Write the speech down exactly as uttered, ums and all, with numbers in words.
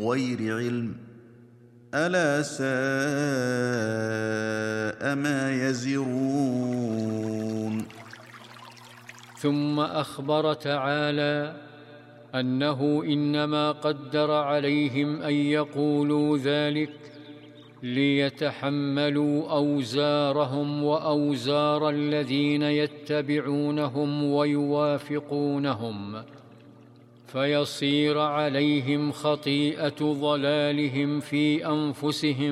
بغير علم ألا ساء ما يزرون. ثم أخبر تعالى أنه إنما قدر عليهم أن يقولوا ذلك ليتحملوا أوزارهم وأوزار الذين يتبعونهم ويوافقونهم، فيصير عليهم خطيئة ضلالهم في أنفسهم